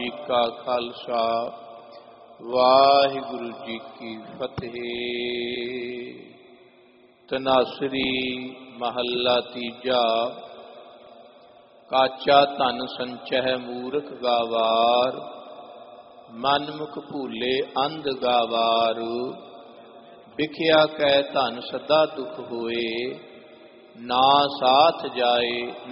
जी का खालसा वाहिगुरु जी की फतेह। तनासरी महला तीजा। काचा धन संचह मूर्ख गावार, मनमुख भूले अंध गावार। बिखिया कै धन सदा दुख होए, ना साथ जाए